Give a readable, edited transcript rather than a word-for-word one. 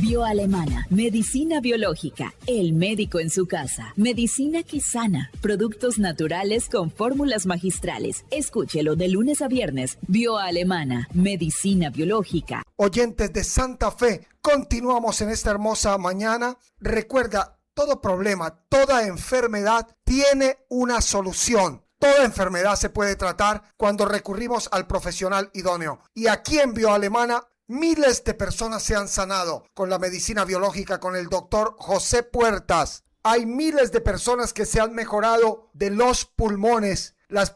Bioalemana, medicina biológica, el médico en su casa, medicina que sana, productos naturales con fórmulas magistrales. Escúchelo de lunes a viernes. Bioalemana, medicina biológica. Oyentes de Santa Fe, continuamos en esta hermosa mañana. Recuerda, todo problema, toda enfermedad tiene una solución. Toda enfermedad se puede tratar cuando recurrimos al profesional idóneo. Y aquí en Bioalemana, miles de personas se han sanado con la medicina biológica, con el doctor José Puertas. Hay miles de personas que se han mejorado de los pulmones. Las